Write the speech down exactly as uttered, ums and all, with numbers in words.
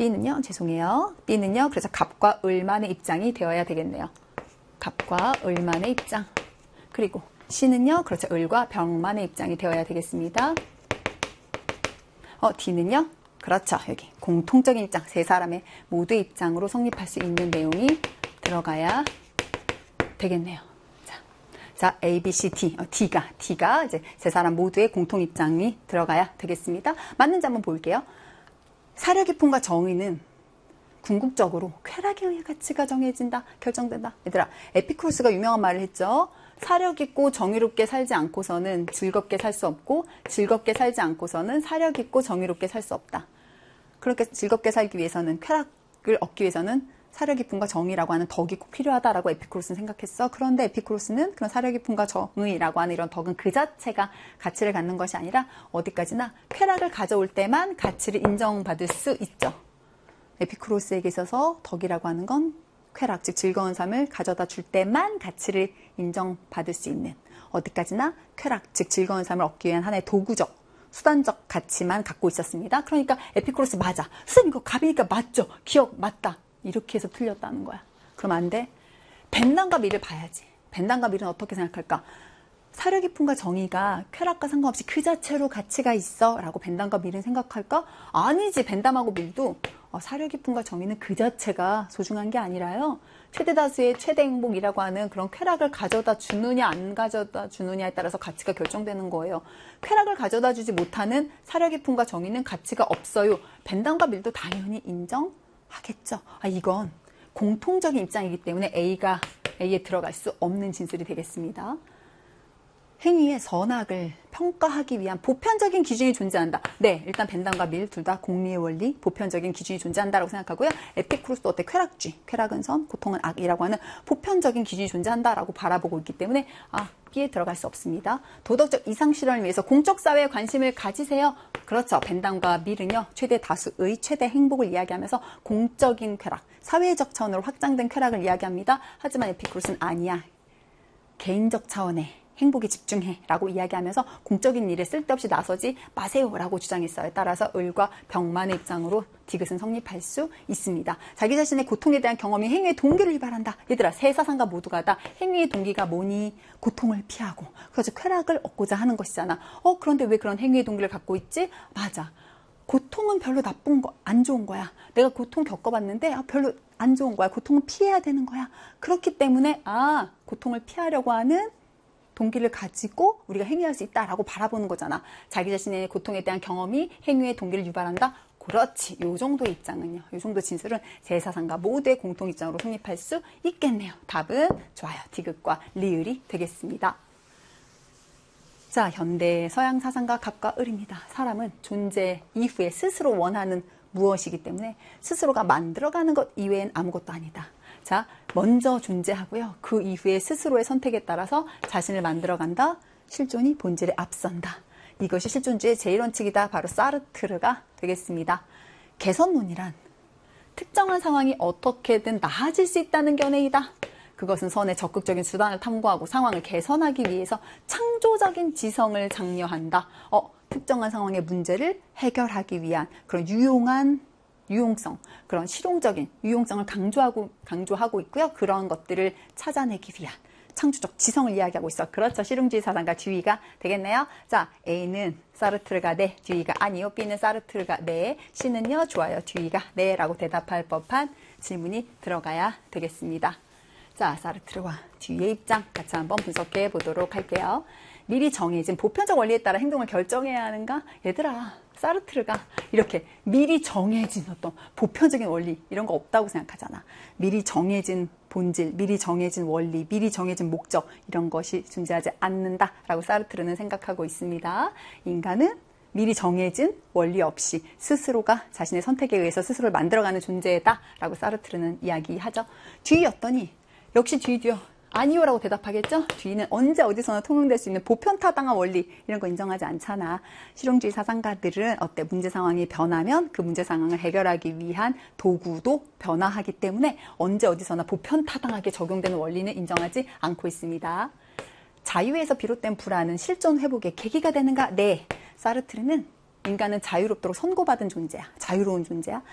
B는요, 죄송해요. B는요, 그래서 갑과 을만의 입장이 되어야 되겠네요. 갑과 을만의 입장. 그리고 C는요, 그렇죠. 을과 병만의 입장이 되어야 되겠습니다. 어, D는요, 그렇죠. 여기 공통적인 입장, 세 사람의 모두의 입장으로 성립할 수 있는 내용이 들어가야 되겠네요. 자, 자 A, B, C, D. 어, D가, D가 이제 세 사람 모두의 공통 입장이 들어가야 되겠습니다. 맞는지 한번 볼게요. 사려 깊음과 정의는 궁극적으로 쾌락에 의해 가치가 정해진다, 결정된다. 얘들아, 에피쿠로스가 유명한 말을 했죠. 사려 깊고 정의롭게 살지 않고서는 즐겁게 살 수 없고, 즐겁게 살지 않고서는 사려 깊고 정의롭게 살 수 없다. 그렇게 즐겁게 살기 위해서는, 쾌락을 얻기 위해서는 사려 깊음과 정의라고 하는 덕이 꼭 필요하다라고 에피쿠로스는 생각했어. 그런데 에피쿠로스는 그런 사려 깊음과 정의라고 하는 이런 덕은 그 자체가 가치를 갖는 것이 아니라 어디까지나 쾌락을 가져올 때만 가치를 인정받을 수 있죠. 에피쿠로스에게 있어서 덕이라고 하는 건 쾌락, 즉 즐거운 삶을 가져다 줄 때만 가치를 인정받을 수 있는, 어디까지나 쾌락, 즉 즐거운 삶을 얻기 위한 하나의 도구적, 수단적 가치만 갖고 있었습니다. 그러니까 에피쿠로스 맞아. 선생님 이거 갑이니까 맞죠? 기억 맞다. 이렇게 해서 틀렸다는 거야. 그럼 안 돼. 벤담과 밀을 봐야지. 벤담과 밀은 어떻게 생각할까? 사려 깊음과 정의가 쾌락과 상관없이 그 자체로 가치가 있어 라고 벤담과 밀은 생각할까? 아니지. 벤담하고 밀도 어, 사려 깊음과 정의는 그 자체가 소중한 게 아니라요, 최대 다수의 최대 행복이라고 하는 그런 쾌락을 가져다 주느냐 안 가져다 주느냐에 따라서 가치가 결정되는 거예요. 쾌락을 가져다 주지 못하는 사려 깊음과 정의는 가치가 없어요. 벤담과 밀도 당연히 인정하겠죠. 아, 이건 공통적인 입장이기 때문에 A가 A에 들어갈 수 없는 진술이 되겠습니다. 행위의 선악을 평가하기 위한 보편적인 기준이 존재한다. 네, 일단 벤담과 밀 둘 다 공리의 원리, 보편적인 기준이 존재한다라고 생각하고요. 에피쿠로스도 어때? 쾌락주의, 쾌락은 선, 고통은 악이라고 하는 보편적인 기준이 존재한다라고 바라보고 있기 때문에 아, B에 들어갈 수 없습니다. 도덕적 이상 실현을 위해서 공적 사회에 관심을 가지세요. 그렇죠. 벤담과 밀은요, 최대 다수의 최대 행복을 이야기하면서 공적인 쾌락, 사회적 차원으로 확장된 쾌락을 이야기합니다. 하지만 에피쿠로스는 아니야. 개인적 차원의 행복에 집중해 라고 이야기하면서 공적인 일에 쓸데없이 나서지 마세요 라고 주장했어요. 따라서 을과 병만의 입장으로 디귿은 성립할 수 있습니다. 자기 자신의 고통에 대한 경험이 행위의 동기를 유발한다. 얘들아, 세 사상가 모두가 다 행위의 동기가 뭐니? 고통을 피하고, 그래서 쾌락을 얻고자 하는 것이잖아. 어, 그런데 왜 그런 행위의 동기를 갖고 있지? 맞아. 고통은 별로 나쁜 거, 안 좋은 거야. 내가 고통 겪어봤는데 아, 별로 안 좋은 거야. 고통은 피해야 되는 거야. 그렇기 때문에 아, 고통을 피하려고 하는 동기를 가지고 우리가 행위할 수 있다라고 바라보는 거잖아. 자기 자신의 고통에 대한 경험이 행위의 동기를 유발한다? 그렇지. 요 정도의 입장은요. 요 정도 진술은 세 사상가 모두의 공통 입장으로 성립할 수 있겠네요. 답은 좋아요. 디귿과 리을이 되겠습니다. 자, 현대 서양 사상가 갑과 을입니다. 사람은 존재 이후에 스스로 원하는 무엇이기 때문에 스스로가 만들어가는 것 이외엔 아무것도 아니다. 자, 먼저 존재하고요. 그 이후에 스스로의 선택에 따라서 자신을 만들어간다. 실존이 본질에 앞선다. 이것이 실존주의의 제일 원칙이다. 바로 사르트르가 되겠습니다. 개선론이란 특정한 상황이 어떻게든 나아질 수 있다는 견해이다. 그것은 선의 적극적인 수단을 탐구하고 상황을 개선하기 위해서 창조적인 지성을 장려한다. 어, 특정한 상황의 문제를 해결하기 위한 그런 유용한 유용성, 그런 실용적인 유용성을 강조하고, 강조하고 있고요. 그런 것들을 찾아내기 위한 창조적 지성을 이야기하고 있어. 그렇죠. 실용주의 사상가 듀이가 되겠네요. 자, A는 사르트르가 네, 듀이가 아니요. B는 사르트르가 네, C는요. 좋아요. 듀이가 네 라고 대답할 법한 질문이 들어가야 되겠습니다. 자, 사르트르와 듀이의 입장 같이 한번 분석해 보도록 할게요. 미리 정해진 보편적 원리에 따라 행동을 결정해야 하는가? 얘들아, 사르트르가 이렇게 미리 정해진 어떤 보편적인 원리 이런 거 없다고 생각하잖아. 미리 정해진 본질, 미리 정해진 원리, 미리 정해진 목적 이런 것이 존재하지 않는다라고 사르트르는 생각하고 있습니다. 인간은 미리 정해진 원리 없이 스스로가 자신의 선택에 의해서 스스로를 만들어가는 존재다라고 사르트르는 이야기하죠. 듀이였더니 역시 듀이듀요. 아니요라고 대답하겠죠? 뒤는 언제 어디서나 통용될 수 있는 보편타당한 원리 이런 거 인정하지 않잖아. 실용주의 사상가들은 어때? 문제 상황이 변하면 그 문제 상황을 해결하기 위한 도구도 변화하기 때문에 언제 어디서나 보편타당하게 적용되는 원리는 인정하지 않고 있습니다. 자유에서 비롯된 불안은 실존 회복의 계기가 되는가? 네. 사르트르는 인간은 자유롭도록 선고받은 존재야. 자유로운 존재야.